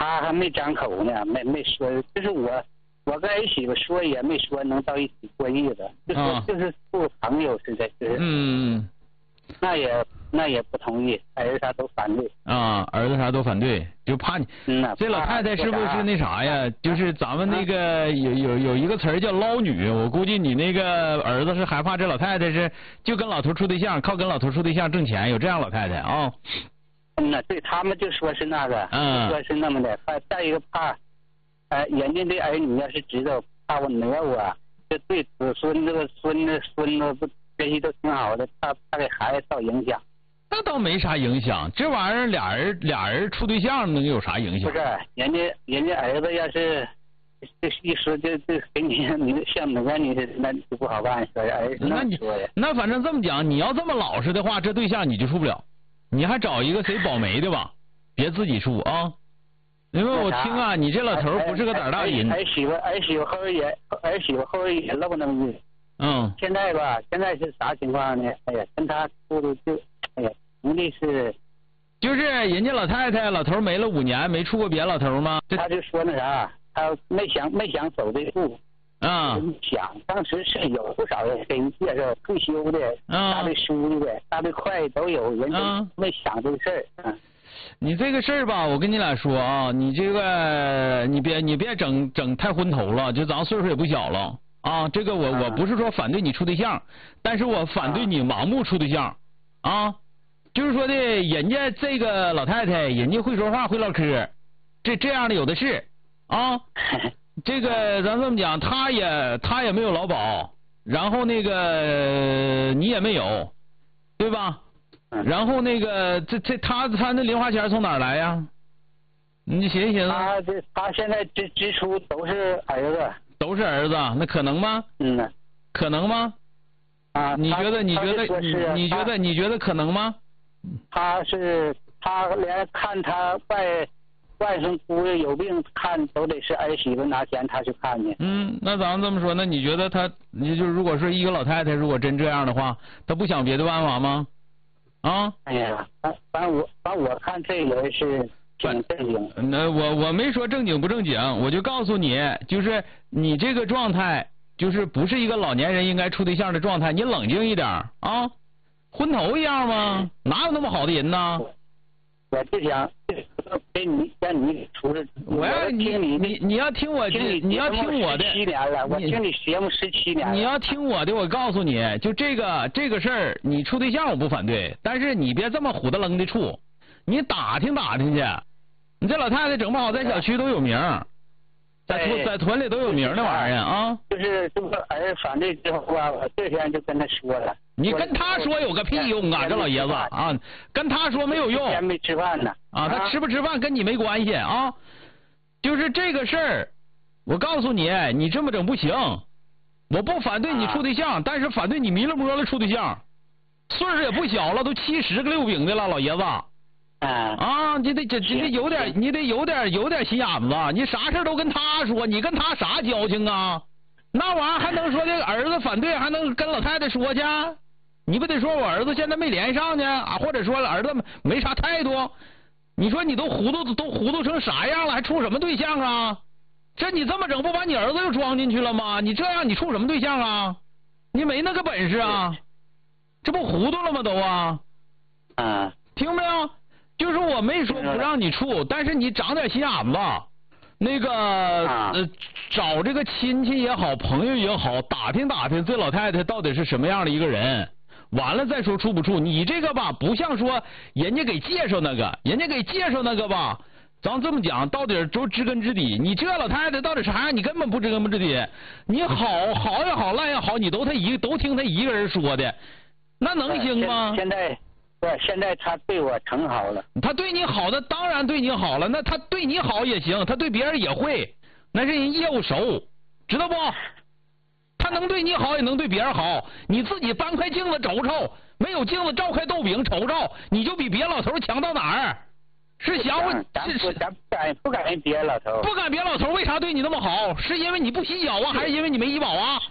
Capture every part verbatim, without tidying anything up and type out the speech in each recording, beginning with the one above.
他还没张口呢，没没说，就是我我跟儿媳妇说也没说能到一起过日子，就是、啊、就是做朋友似的，就是嗯， 那也那也不同意，儿子啥都反对啊，儿子啥都反对，就怕你。 嗯， 这老太太是不是那啥呀？就是咱们那个有有有一个词儿叫捞女，我估计你那个儿子是害怕这老太太是就跟老头处对象，靠跟老头处对象挣钱，有这样老太太啊？ 嗯呐，对他们就说是那个，嗯，说是那么的，再再一个怕，呃，人家的儿女要是知道，怕我讹我，这对子孙这个孙子孙子不学习都挺好的，怕怕给孩子受影响。 那倒没啥影响，这玩意儿俩人俩人处对象能有啥影响？ 不是，人家人家儿子要是这一说就就给你你像讹你似的，那就不好办。说儿子那你说呀？ 那反正这么讲，你要这么老实的话，这对象你就处不了。你还找一个谁保媒的吧，别自己处啊！因为我听啊，你这老头不是个胆大人。 儿媳妇儿媳妇后边也儿媳妇后边也露那么一。 嗯。 现在吧，现在是啥情况呢？哎呀，跟他处的就，哎呀，无力是。 就是人家老太太老头没了五年，没处过别老头吗？ 他就说那啥，他没想没想走这步。 啊、 嗯，想当时是有不少人给人介绍退休的、 啊、 大队书记的、大队会都有人都没想这个事儿。嗯， 你这个事儿吧，我跟你俩说啊，你这个你别你别整整太昏头了，就咱岁数也不小了啊。这个我、啊、我不是说反对你处对象，但是我反对你盲目处对象啊。就是说的，人家这个老太太，人家会说话会唠嗑，这这样的有的是啊。这个咱这么讲，他也他也没有劳保，然后那个你也没有，对吧？然后那个这这他他那零花钱从哪儿来呀？你寻思寻思。 他这他现在支支出都是儿子。 都是儿子，那可能吗？ 嗯。 可能吗？ 啊。 你觉得你觉得你你觉得你觉得可能吗？ 他是他连看他外。外甥姑爷有病看都得是儿媳妇拿钱他去看去。 嗯，那咱们这么说，那你觉得他，你就如果说一个老太太如果真这样的话，他不想别的办法吗？啊？ 哎呀，反反我反我看这人是挺正经。 那我我没说正经不正经，我就告诉你，就是你这个状态，就是不是一个老年人应该处对象的状态，你冷静一点啊，昏头一样吗？哪有那么好的人呢？ 我就想给你让你出的， 我要你你你要听我听你要听我的， 十七年了，我听你节目十七年了。 你要听我的，我告诉你，就这个这个事儿，你处对象我不反对，但是你别这么虎的愣的处，你打听打听去，你这老太太整不好在小区都有名，在屯在屯里都有名那玩意儿啊。 就是这个儿反对之后啊，我这天就跟他说了。 你跟他说有个屁用啊，这老爷子啊，跟他说没有用。 天没吃饭呢。 啊，他吃不吃饭跟你没关系啊，就是这个事儿，我告诉你，你这么整不行。我不反对你处对象，但是反对你迷了摸了处对象。岁数也不小了，都七十个六饼的了，老爷子。啊，你得这这得有点，你得有点有点心眼子。你啥事都跟他说，你跟他啥交情啊？那玩意儿还能说这个儿子反对，还能跟老太太说去？你不得说我儿子现在没连上呢啊，或者说儿子没啥态度？你说你都糊涂都糊涂成啥样了，还处什么对象啊？这你这么整，不把你儿子又装进去了吗？你这样你处什么对象啊？你没那个本事啊？这不糊涂了吗都啊？ 啊， 听没有？就是我没说不让你处，但是你长点心眼子。那个呃，找这个亲戚也好，朋友也好，打听打听这老太太到底是什么样的一个人，完了再说处不处。你这个吧，不像说人家给介绍那个，人家给介绍那个吧，咱这么讲，到底都知根知底。你这老太太到底啥样，你根本不知根不知底。你好好也好，烂也好，你都他一都听他一个人说的，那能行吗？ 现在。不，现在他对我成好了。 他对你好的当然对你好了，那他对你好也行，他对别人也会，那是人业务熟，知道不？他能对你好，也能对别人好。你自己翻开镜子瞅瞅，没有镜子照开豆饼瞅瞅，你就比别老头强到哪儿？是想我？ 咱不咱不敢不敢别老头。 不敢别老头，为啥对你那么好？是因为你不洗脚啊，还是因为你没医保啊？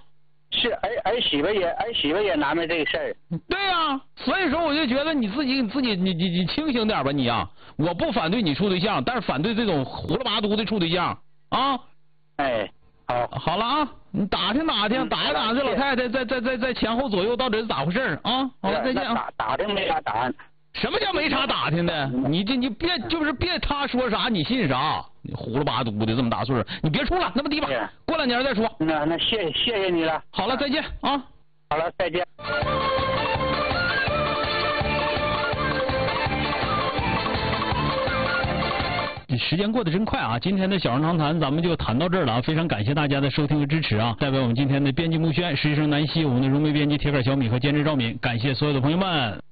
是儿儿媳妇也儿媳妇也纳闷这个事儿。 对呀、啊，所以说我就觉得你自己你自己你你你清醒点吧你啊！我不反对你处对象，但是反对这种胡了八嘟的处对象啊。 哎，好， 好了啊，你打听打听， 嗯、 打听打听这老太太在在在在前后左右到底是咋回事啊？好了，再见啊。 打打听没啥答案。 什么叫没啥打听的？你这你别就是别他说啥你信啥，你胡了八嘟的这么大岁数，你别处了，那么地吧，过两年再说。 那那谢谢谢你了。 好了，再见啊。 好了，再见。 时间过得真快啊！今天的小人长谈咱们就谈到这儿了啊！非常感谢大家的收听和支持啊！代表我们今天的编辑木轩、实习生南希、我们的融媒编辑铁杆小米和监制赵敏，感谢所有的朋友们。